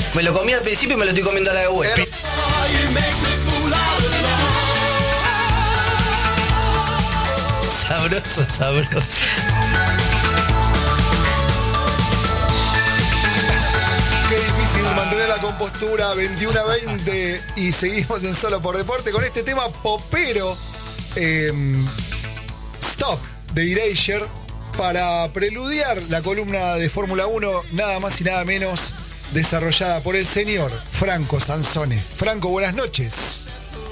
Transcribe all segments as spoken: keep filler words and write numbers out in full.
Me lo comí al principio y me lo estoy comiendo a la de vuelta. Sabroso, sabroso. Qué difícil mantener la compostura, veintiuno a veinte, y seguimos en Solo por Deporte con este tema popero. Eh, Stop de Erasure, para preludiar la columna de Fórmula uno, nada más y nada menos, desarrollada por el señor Franco Sansone. Franco, buenas noches.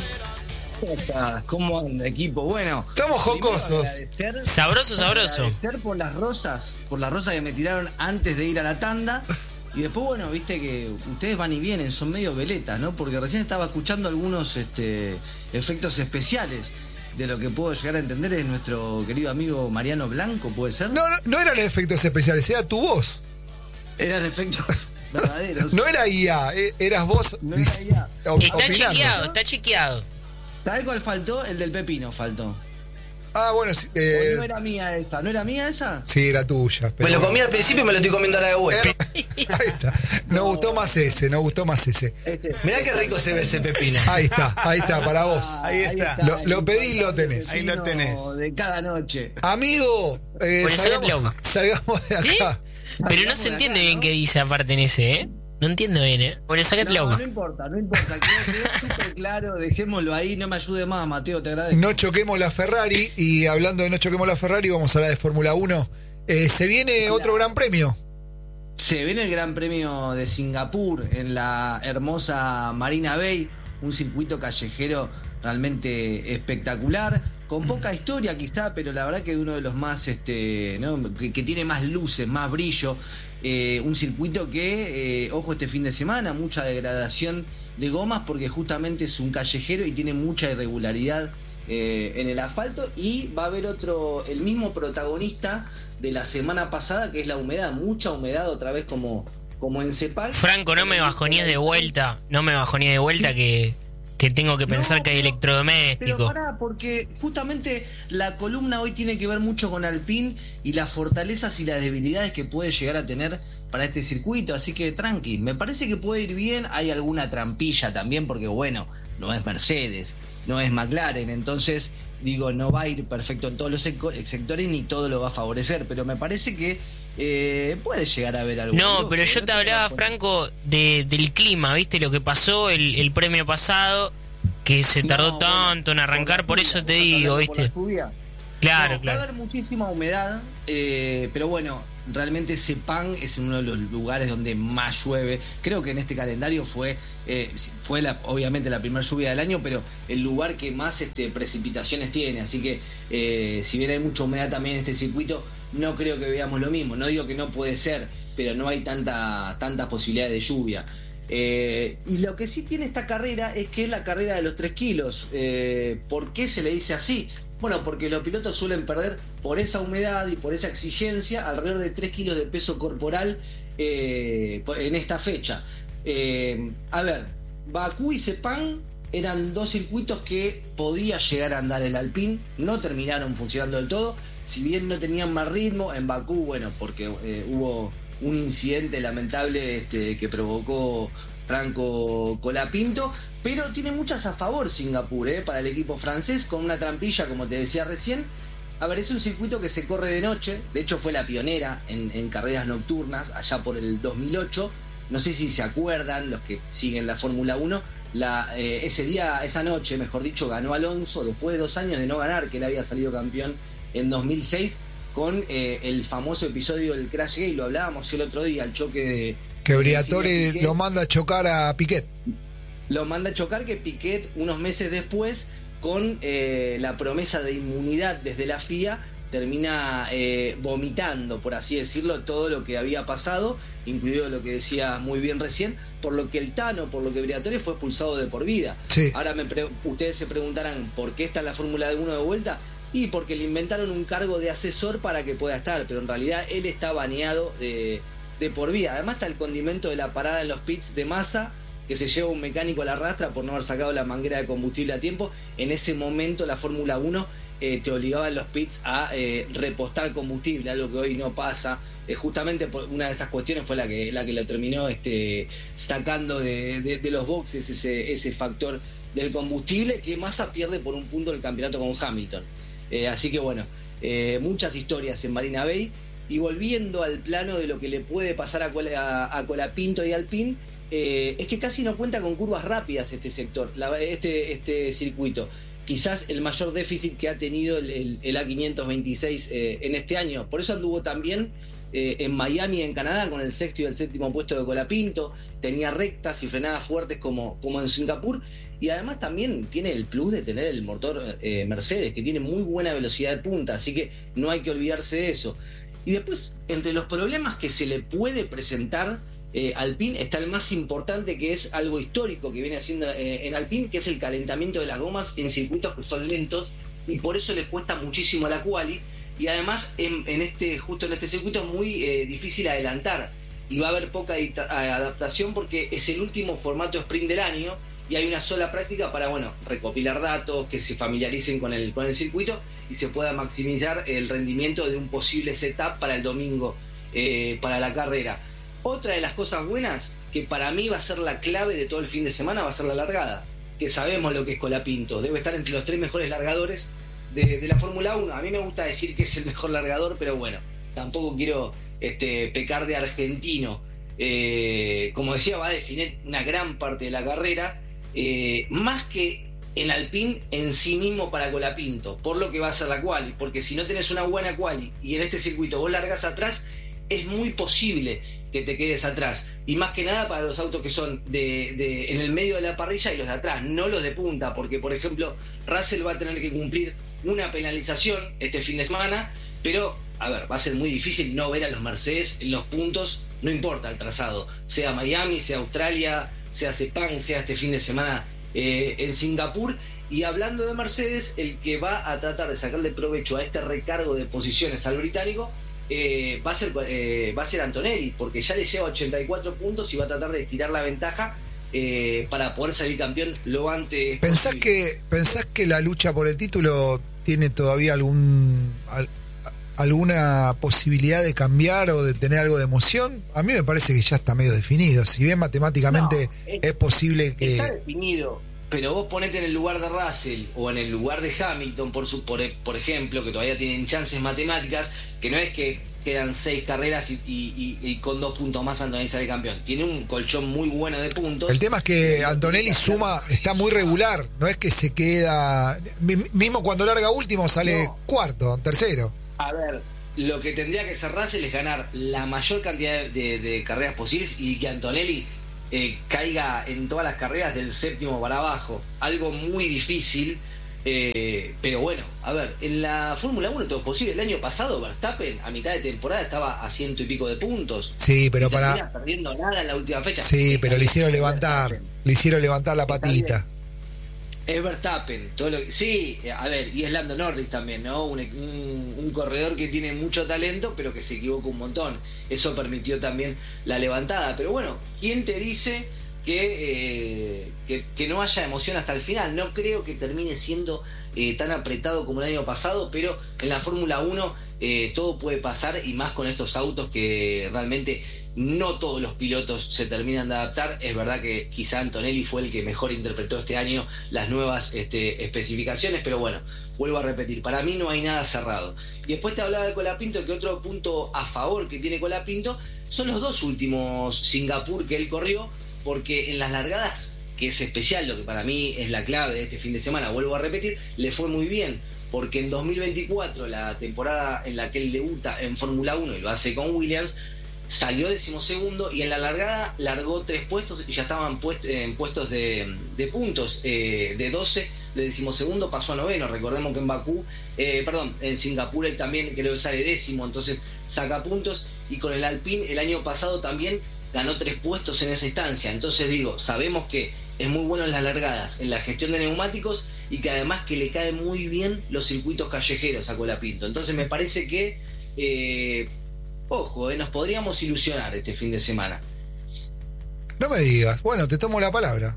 ¿Cómo anda, equipo? Bueno, estamos jocosos. Sabroso, sabroso. Agradecer por las rosas, por las rosas que me tiraron antes de ir a la tanda. Y después, bueno, viste que ustedes van y vienen, son medio veletas, ¿no? Porque recién estaba escuchando algunos este, efectos especiales. De lo que puedo llegar a entender es nuestro querido amigo Mariano Blanco, ¿puede ser? No, no, no eran efectos especiales, era tu voz. Eran efectos verdaderos. No era I A, eras vos. No era I A. Op- Está opinando. chequeado, está chequeado. ¿Sabes cuál faltó? El del pepino faltó. Ah, bueno, sí, ¿O eh, no era mía esa? ¿No era mía esa? sí, era tuya. Me lo comí al principio y me lo estoy comiendo a la de vuelta. Ahí está. Nos gustó más ese, nos gustó más ese. Este, Mirá qué rico se ve ese pepino. Ahí está, ahí está, para vos. Ahí está. Lo- lo el pedí y lo tenés. Ahí lo tenés. De cada noche. Amigo, eh, Por eso salgamos, te salgamos de acá. Pero no se entiende bien qué dice aparte en ese, ¿eh? No entiendo bien, ¿eh? Bueno, sacate No, loco. no importa, no importa. Quedó, quedó súper claro, dejémoslo ahí, no me ayude más, Mateo, te agradezco. No choquemos la Ferrari, y hablando de no choquemos la Ferrari, vamos a hablar de Fórmula uno. Eh, se viene otro gran premio. Se viene el Gran Premio de Singapur en la hermosa Marina Bay, un circuito callejero realmente espectacular, con poca historia quizá, pero la verdad que uno de los más, este, ¿no? que, que tiene más luces, más brillo, eh, un circuito que, eh, ojo, este fin de semana, mucha degradación de gomas porque justamente es un callejero y tiene mucha irregularidad eh, en el asfalto, y va a haber otro, el mismo protagonista de la semana pasada, que es la humedad, mucha humedad otra vez como, como en Sepal. Franco, no me bajoníes de vuelta. No me bajoníes de vuelta que, que tengo que pensar No, que hay pero- electrodoméstico. Pero pará, porque justamente la columna hoy tiene que ver mucho con Alpine y las fortalezas y las debilidades que puede llegar a tener para este circuito, así que tranqui, me parece que puede ir bien. Hay alguna trampilla también, porque bueno, no es Mercedes, no es McLaren, entonces digo, no va a ir perfecto en todos los sectores ni todo lo va a favorecer, pero me parece que eh, puede llegar a haber algo. No, Digo, pero que yo no te te hablaba, vas a poner- Franco, de, del clima, ¿viste? Lo que pasó el, el premio pasado, que se tardó No, tanto en bueno, arrancar, por la eso lluvia, te vos estás digo, hablando por la ¿viste? lluvia. Claro, No, claro. Va a haber muchísima humedad, eh, pero bueno, realmente Sepang es uno de los lugares donde más llueve. Creo que en este calendario fue, eh, fue la, obviamente la primera lluvia del año, pero el lugar que más este, precipitaciones tiene. Así que eh, si bien hay mucha humedad también en este circuito, no creo que veamos lo mismo. No digo que no puede ser, pero no hay tanta, tantas posibilidades de lluvia. Eh, y lo que sí tiene esta carrera es que es la carrera de los tres kilos. Eh, ¿Por qué se le dice así? Bueno, porque los pilotos suelen perder por esa humedad y por esa exigencia alrededor de tres kilos de peso corporal eh, en esta fecha. Eh, a ver, Bakú y Sepang eran dos circuitos que podía llegar a andar el Alpine, no terminaron funcionando del todo, si bien no tenían más ritmo. En Bakú, bueno, porque eh, hubo un incidente lamentable este, que provocó Franco Colapinto, pero tiene muchas a favor Singapur, ¿eh? Para el equipo francés, con una trampilla, como te decía recién. A ver, es un circuito que se corre de noche, de hecho fue la pionera en, en carreras nocturnas allá por el dos mil ocho. No sé si se acuerdan los que siguen la Fórmula uno, la, eh, ese día, esa noche, mejor dicho, ganó Alonso después de dos años de no ganar, que él había salido campeón en dos mil seis, con eh, el famoso episodio del Crash Gate. Lo hablábamos el otro día, el choque de... Que de Briatore Piquet. lo manda a chocar a Piquet. Lo manda a chocar, que Piquet unos meses después, con eh, la promesa de inmunidad desde la F I A, termina eh, vomitando, por así decirlo, todo lo que había pasado, incluido lo que decía muy bien recién, por lo que el Tano, por lo que Briatore fue expulsado de por vida. Sí. Ahora me pre- ustedes se preguntarán por qué está en la Fórmula uno de vuelta, y porque le inventaron un cargo de asesor para que pueda estar, pero en realidad él está baneado de, de por vida. Además está el condimento de la parada en los pits de Massa, que se lleva un mecánico a la rastra por no haber sacado la manguera de combustible a tiempo. En ese momento la Fórmula uno eh, te obligaban los pits a eh, repostar combustible, algo que hoy no pasa. Eh, justamente por una de esas cuestiones fue la que la que lo terminó este, sacando de, de, de los boxes ese, ese factor del combustible, que Massa pierde por un punto el campeonato con Hamilton. Eh, así que bueno, eh, muchas historias en Marina Bay. Y volviendo al plano de lo que le puede pasar a, a, a Colapinto y Alpine, eh, es que casi no cuenta con curvas rápidas este sector, la, este, este circuito. Quizás el mayor déficit que ha tenido el, el, el A quinientos veintiséis eh, en este año. Por eso anduvo también eh, en Miami, en Canadá, con el sexto y el séptimo puesto de Colapinto. Tenía rectas y frenadas fuertes como, como en Singapur. Y además también tiene el plus de tener el motor eh, Mercedes, que tiene muy buena velocidad de punta. Así que no hay que olvidarse de eso. Y después, entre los problemas que se le puede presentar eh, Alpine, está el más importante, que es algo histórico que viene haciendo eh, en Alpine, que es el calentamiento de las gomas en circuitos que son lentos, y por eso les cuesta muchísimo la quali. Y además, en, en este justo en este circuito es muy eh, difícil adelantar, y va a haber poca adaptación porque es el último formato sprint del año, y hay una sola práctica para, bueno, recopilar datos, que se familiaricen con el, con el circuito y se pueda maximizar el rendimiento de un posible setup para el domingo, eh, para la carrera. Otra de las cosas buenas, que para mí va a ser la clave de todo el fin de semana, va a ser la largada, que sabemos lo que es Colapinto, debe estar entre los tres mejores largadores de, de la Fórmula uno. A mí me gusta decir que es el mejor largador, pero bueno, tampoco quiero este, pecar de argentino. Eh, como decía, va a definir una gran parte de la carrera, eh, más que en Alpine en sí mismo para Colapinto, por lo que va a ser la quali, porque si no tenés una buena quali y en este circuito vos largas atrás, es muy posible que te quedes atrás, y más que nada para los autos que son de, de en el medio de la parrilla y los de atrás, no los de punta, porque por ejemplo Russell va a tener que cumplir una penalización este fin de semana, pero a ver, va a ser muy difícil no ver a los Mercedes en los puntos, no importa el trazado, sea Miami, sea Australia, sea Sepang, sea este fin de semana eh, en Singapur. Y hablando de Mercedes, el que va a tratar de sacarle provecho a este recargo de posiciones al británico eh, va a ser eh, va a ser Antonelli, porque ya le lleva ochenta y cuatro puntos y va a tratar de estirar la ventaja eh, para poder salir campeón lo antes ¿Pensás posible. que pensás que la lucha por el título tiene todavía algún al, alguna posibilidad de cambiar o de tener algo de emoción? A mí me parece que ya está medio definido. Si bien matemáticamente no, es, es posible que... Está definido, pero vos ponete en el lugar de Russell o en el lugar de Hamilton, por, su, por, por ejemplo, que todavía tienen chances matemáticas, que no es que quedan seis carreras y, y, y, y con dos puntos más Antonelli sale campeón. Tiene un colchón muy bueno de puntos. El tema es que Antonelli suma, está muy regular, no es que se queda... Mismo cuando larga último sale no. cuarto, tercero. A ver, lo que tendría que hacer Russell es ganar la mayor cantidad de, de, de carreras posibles y que Antonelli eh, caiga en todas las carreras del séptimo para abajo. Algo muy difícil, eh, pero bueno, a ver, en la Fórmula uno todo es posible. El año pasado Verstappen a mitad de temporada estaba a ciento y pico de puntos. Sí, pero y para... perdiendo nada en la última fecha. Sí, pero le hicieron levantar, Verstappen. le hicieron levantar la patita. Es Verstappen, todo lo que, sí, a ver, y es Lando Norris también, ¿no? Un, un, un corredor que tiene mucho talento, pero que se equivoca un montón. Eso permitió también la levantada. Pero bueno, ¿quién te dice que, eh, que, que no haya emoción hasta el final? No creo que termine siendo eh, tan apretado como el año pasado, pero en la Fórmula uno eh, todo puede pasar, y más con estos autos que realmente... No todos los pilotos se terminan de adaptar. Es verdad que quizá Antonelli fue el que mejor interpretó este año las nuevas este, especificaciones, pero bueno, vuelvo a repetir, para mí no hay nada cerrado. Y después te hablaba de Colapinto, que otro punto a favor que tiene Colapinto son los dos últimos Singapur que él corrió, porque en las largadas, que es especial, lo que para mí es la clave de este fin de semana, vuelvo a repetir, le fue muy bien, porque en dos mil veinticuatro, la temporada en la que él debuta en Fórmula uno y lo hace con Williams, salió decimosegundo y en la largada largó tres puestos y ya estaban puest en puestos de, de puntos, eh, de doce, de decimosegundo pasó a noveno. Recordemos que en Bakú, eh, perdón, en Singapur él también creo que sale décimo, entonces saca puntos, y con el Alpine el año pasado también ganó tres puestos en esa instancia. Entonces digo, sabemos que es muy bueno en las largadas, en la gestión de neumáticos, y que además que le caen muy bien los circuitos callejeros a Colapinto. Entonces me parece que eh, ojo, eh, nos podríamos ilusionar este fin de semana. No me digas. Bueno, te tomo la palabra.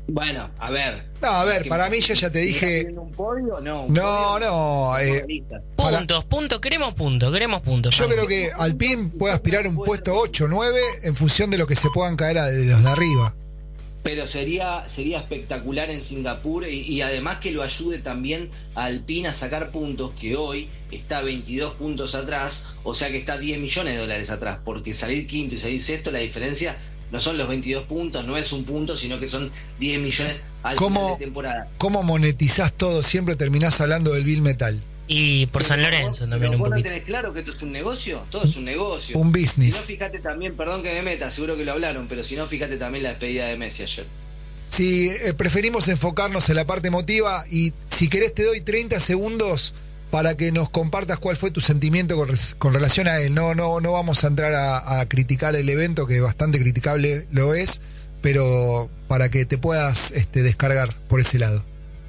Bueno, a ver. No, a ver, ¿Que para me- mí yo ya te dije. ¿Estás un podio? No, un No, podio, no. eh, Para- Puntos, puntos, queremos puntos, queremos puntos. yo Franco. creo que Alpine puede aspirar a un puesto ocho o nueve en función de lo que se puedan caer a- de los de arriba. Pero sería sería espectacular en Singapur y, y además que lo ayude también a Alpine a sacar puntos, que hoy está veintidós puntos atrás, o sea que está diez millones de dólares atrás, porque salir quinto y salir sexto, la diferencia no son los veintidós puntos, no es un punto, sino que son diez millones al ¿Cómo? final de temporada. ¿Cómo monetizás todo? Siempre terminás hablando del Bill Metal. Y por San Pero Lorenzo vos- también pero un vos no poquito. tenés claro que esto es un negocio, todo es un negocio. Un Si no, business. fíjate también, perdón que me meta, seguro que lo hablaron, pero si no, fíjate también la despedida de Messi ayer. Si eh, preferimos enfocarnos en la parte emotiva y si querés te doy treinta segundos para que nos compartas cuál fue tu sentimiento con, res- con relación a él. No, no, no vamos a entrar a, a criticar el evento, que bastante criticable lo es, pero para que te puedas este, descargar por ese lado.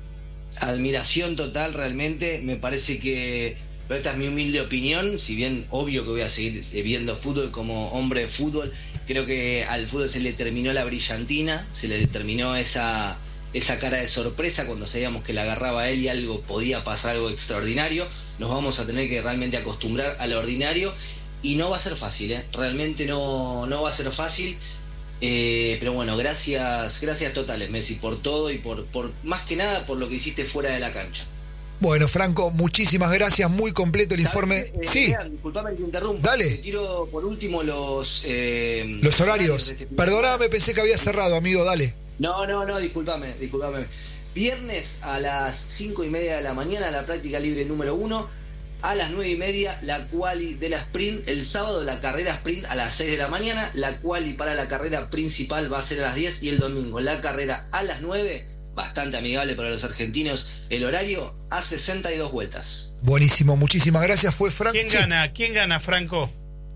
Admiración total realmente, me parece que, pero esta es mi humilde opinión, si bien obvio que voy a seguir viendo fútbol como hombre de fútbol, creo que al fútbol se le terminó la brillantina, se le terminó esa, esa cara de sorpresa cuando sabíamos que la agarraba él y algo podía pasar, algo extraordinario. Nos vamos a tener que realmente acostumbrar a lo ordinario y no va a ser fácil, ¿eh? Realmente no, no va a ser fácil. Eh, pero bueno, gracias, gracias totales, Messi, por todo y por, por más que nada por lo que hiciste fuera de la cancha. Bueno, Franco, muchísimas gracias, muy completo el informe. ¿Sabes qué? Eh, Sí, Lean, disculpame que te interrumpa. Dale. Te tiro por último los eh, los horarios. de este fin de Perdóname, semana. pensé que había cerrado, amigo, dale. No, no, no, discúlpame, discúlpame. Viernes a las cinco y media de la mañana, la práctica libre número uno. A las nueve y media, la quali de la sprint. El sábado, la carrera sprint a las seis de la mañana. La quali para la carrera principal va a ser a las diez. Y el domingo, la carrera a las nueve. Bastante amigable para los argentinos. El horario a sesenta y dos vueltas. Buenísimo, muchísimas gracias. Fue Franco. ¿Quién Sí. gana? ¿Quién gana, Franco?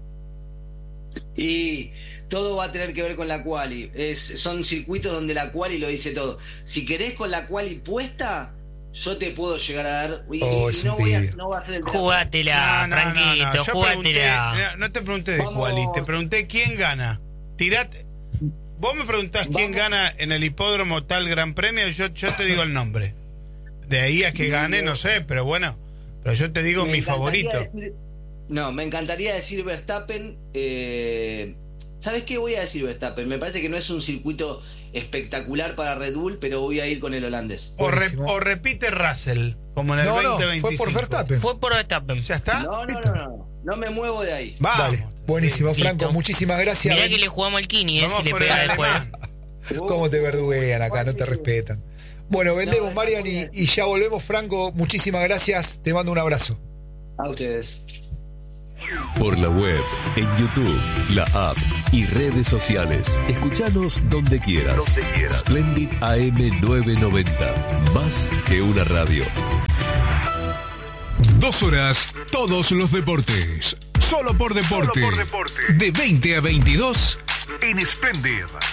Y todo va a tener que ver con la quali. Es, son circuitos donde la quali lo dice todo. Si querés con la quali puesta, yo te puedo llegar a dar. Y, Oh, y es no, un voy a, tibio. no va a ser el Jugátela, Franquito, Yo jugátela. pregunté, no, no te pregunté de Vamos. quali, te pregunté quién gana. Tirate. Vos me preguntás quién Vamos. gana en el hipódromo tal gran premio, yo, yo te digo el nombre. De ahí a que gane, no sé, pero bueno. Pero yo te digo Me mi encantaría favorito. decir- no, me encantaría decir Verstappen. Eh, ¿Sabes qué voy a decir Verstappen? Me parece que no es un circuito espectacular para Red Bull, pero voy a ir con el holandés. O, re- Buenísimo. o repite Russell, como en el No, no, veinte veinticinco. fue por Verstappen. Fue por Verstappen. ¿Ya está? No, no, listo. no, no, no me muevo de ahí. Vamos. Dale, buenísimo, Listo. Franco, muchísimas gracias. Mirá que le jugamos al Kini, eh, Vamos si le por el pega después. alemán. ¿Cómo te verduguean acá? No te respetan. Bueno, vendemos, No, Marian, y, y ya volvemos, Franco. Muchísimas gracias. Te mando un abrazo. A ustedes. Por la web, en YouTube, la app y redes sociales. Escuchanos donde quieras. Splendid A M novecientos noventa. Más que una radio. Dos horas, todos los deportes. Solo por deporte. De veinte a veintidós en Splendid.